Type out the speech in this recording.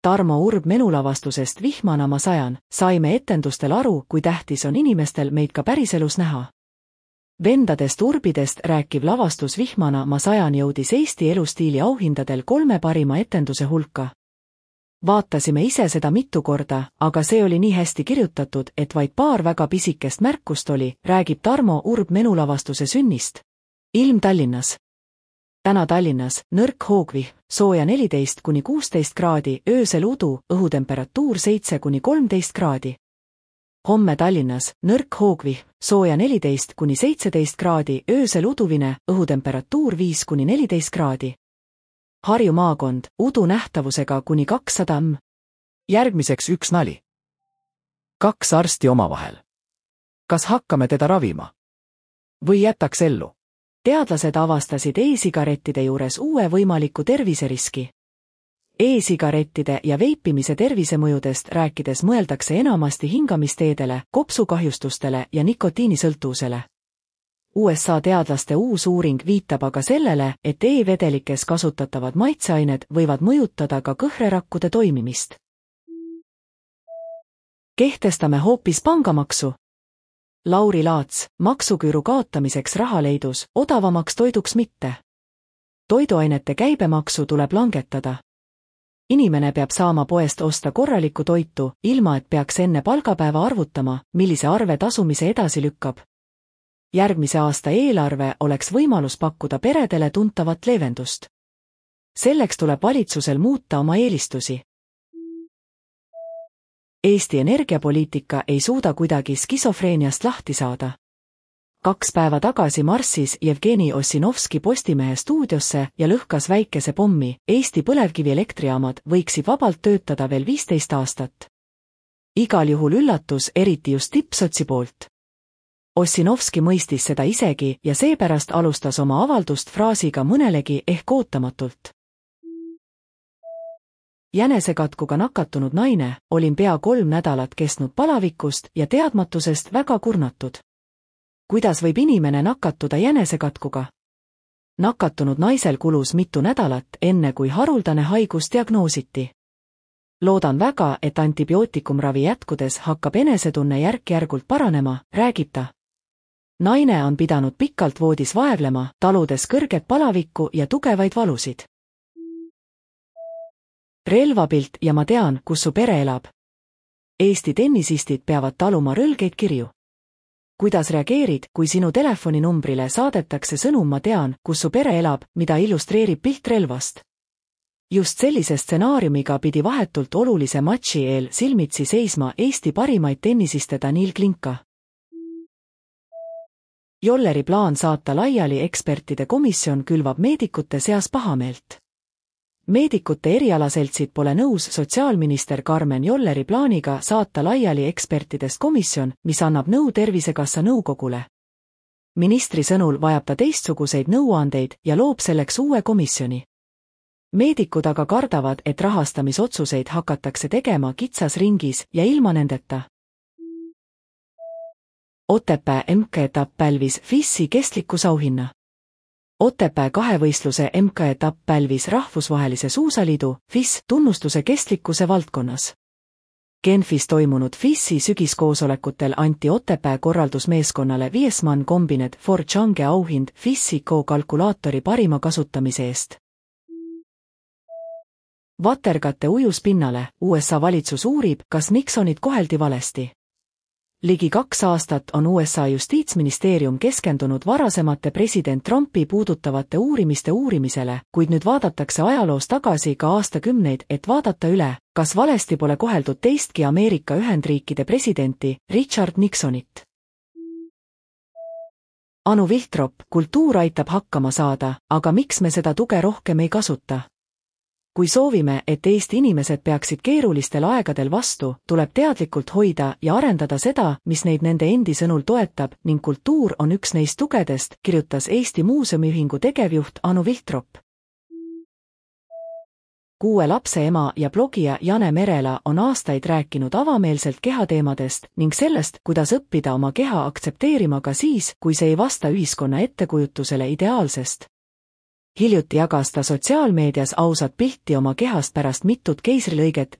Tarmo Urb menulavastusest Vihmana ma sajan, saime etendustel aru, kui tähtis on inimestel meid ka päriselus näha. Vendadest Urbidest rääkiv lavastus Vihmana ma sajan jõudis Eesti elustiili auhindadel 3 parima etenduse hulka. Vaatasime ise seda mitu korda, aga see oli nii hästi kirjutatud, et vaid paar väga pisikest märkust oli, räägib Tarmo Urb menulavastuse sünnist. Ilm Tallinnas. Täna Tallinnas, nõrk hoogvihm, sooja 14–16 kraadi, öösel udu, õhutemperatuur 7–13 kraadi. Homme Tallinnas, nõrk hoogvihm, sooja 14–17 kraadi, öösel uduvine, õhutemperatuur 5–14 kraadi. Harju maakond, udu nähtavusega kuni 200 m. Järgmiseks üks nali. 2 arsti omavahel. Kas hakkame teda ravima? Või jätaks ellu? Teadlased avastasid e-sigarettide juures uue võimaliku terviseriski. E-sigarettide ja veipimise tervisemõjudest rääkides mõeldakse enamasti hingamisteedele, kopsukahjustustele ja nikotiinisõltuvusele. USA teadlaste uus uuring viitab aga sellele, et e-vedelikes kasutatavad maitseained võivad mõjutada ka kõhrerakkude toimimist. Kehtestame hoopis pangamaksu. Lauri Laats, maksuküüru kaotamiseks raha leidus, odavamaks toiduks mitte. Toiduainete käibemaksu tuleb langetada. Inimene peab saama poest osta korralikku toitu, ilma et peaks enne palgapäeva arvutama, millise arve tasumise edasi lükkab. Järgmise aasta eelarve oleks võimalus pakkuda peredele tuntavat leevendust. Selleks tuleb valitsusel muuta oma eelistusi. Eesti energiapoliitika ei suuda kuidagi skisofreeniast lahti saada. 2 päeva tagasi marssis Jevgeni Ossinovski Postimehe stuudiosse ja lõhkas väikese pommi. Eesti põlevkivielektrijaamad võiksid vabalt töötada veel 15 aastat. Igal juhul üllatus, eriti just tippsotsi poolt. Ossinovski mõistis seda isegi ja seepärast alustas oma avaldust fraasiga mõnelegi ehk ootamatult. Jänesekatkuga nakatunud naine, olin pea 3 nädalat kestnud palavikust ja teadmatusest väga kurnatud. Kuidas võib inimene nakatuda jänesekatkuga? Nakatunud naisel kulus mitu nädalat, enne kui haruldane haigus diagnoositi. Loodan väga, et antibiootikumravi jätkudes hakkab enesetunne järk-järgult paranema, räägib ta. Naine on pidanud pikalt voodis vaevlema, taludes kõrget palavikku ja tugevaid valusid. Relvapilt ja ma tean, kus su pere elab. Eesti tennisistid peavad taluma rõlgeid kirju. Kuidas reageerid, kui sinu telefoninumbrile saadetakse sõnum ma tean, kus su pere elab, mida illustreerib pilt relvast? Just sellise stsenaariumiga pidi vahetult olulise matši eel silmitsi seisma Eesti parimaid tennisiste Danil Klinka. Jolleri plaan saata laiali ekspertide komisjon külvab meedikute seas pahameelt. Meedikute erialaseltsid pole nõus sotsiaalminister Karmen Jolleri plaaniga saata laiali ekspertidest komisjon, mis annab nõu Tervisekassa nõukogule. Ministri sõnul vajab ta teistsuguseid nõuandeid ja loob selleks uue komisjoni. Meedikud aga kardavad, et rahastamisotsuseid hakatakse tegema kitsas ringis ja ilma nendeta. Otepää MK-etapp pälvis FIS-i kestlikkusauhinna. Otepää kahevõistluse MK-etapp pälvis Rahvusvahelise Suusaliidu FIS tunnustuse kestlikkuse valdkonnas. Genfis toimunud FIS-i sügiskoosolekutel anti Otepää korraldusmeeskonnale Viesmann Combined for Change auhind FIS-i Go-kalkulaatori parima kasutamise eest. Vatergate ujus pinnale, USA valitsus uurib, kas Nixonit koheldi valesti. Ligi 2 aastat on USA justiitsministeerium keskendunud varasemate president Trumpi puudutavate uurimiste uurimisele, kuid nüüd vaadatakse ajaloos tagasi ka aastakümneid, et vaadata üle, kas valesti pole koheldud teistki Ameerika Ühendriikide presidenti, Richard Nixonit. Anu Viltrop, kultuur aitab hakkama saada, aga miks me seda tuge rohkem ei kasuta? Kui soovime, et Eesti inimesed peaksid keerulistel aegadel vastu, tuleb teadlikult hoida ja arendada seda, mis neid nende endi sõnul toetab ning kultuur on üks neist tugedest, kirjutas Eesti Muuseumiühingu tegevjuht Anu Viltrop. 6 lapse ema ja blogija Jane Merela on aastaid rääkinud avameelselt kehateemadest ning sellest, kuidas õppida oma keha aktsepteerima ka siis, kui see ei vasta ühiskonna ettekujutusele ideaalsest. hiljuti jagas ta sotsiaalmeedias ausat pilti oma kehast pärast mitut keisrilõiget